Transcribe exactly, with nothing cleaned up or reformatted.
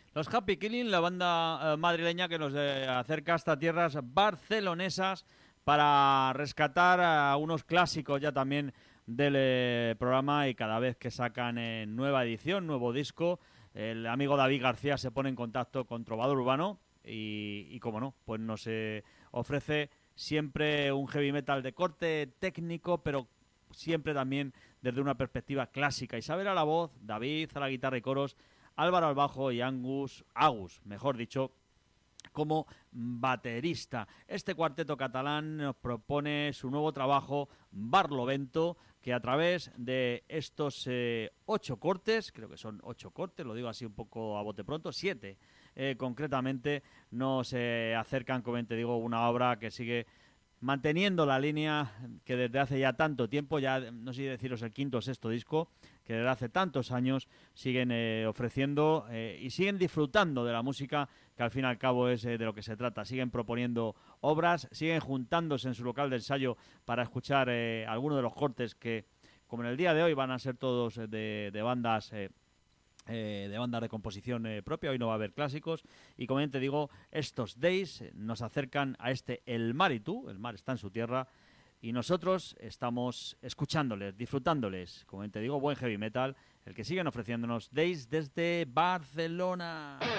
Los Happy Killing, la banda eh, madrileña que nos eh, acerca hasta tierras barcelonesas para rescatar a unos clásicos ya también del eh, programa, y cada vez que sacan eh, nueva edición, nuevo disco, el amigo David García se pone en contacto con Trovador Urbano y, y como no, pues nos eh, ofrece siempre un heavy metal de corte técnico, pero siempre también desde una perspectiva clásica. Isabel a la voz, David a la guitarra y coros, Álvaro al bajo y Angus, Agus, mejor dicho, como baterista. Este cuarteto catalán nos propone su nuevo trabajo, Barlovento, que a través de estos eh, ocho cortes, creo que son ocho cortes, lo digo así un poco a bote pronto, siete eh, concretamente, nos eh, acercan, como te digo, una obra que sigue manteniendo la línea que desde hace ya tanto tiempo, ya no sé si deciros el quinto o sexto disco, que desde hace tantos años siguen eh, ofreciendo eh, y siguen disfrutando de la música, que al fin y al cabo es eh, de lo que se trata. Siguen proponiendo obras, siguen juntándose en su local de ensayo para escuchar eh, algunos de los cortes que, como en el día de hoy, van a ser todos de, de bandas... Eh, Eh, de bandas de composición eh, propia. Hoy no va a haber clásicos, y como bien te digo, estos Days eh, nos acercan a este El Mar y tú, el mar está en su tierra, y nosotros estamos escuchándoles, disfrutándoles, como bien te digo, buen heavy metal, el que siguen ofreciéndonos Days desde Barcelona.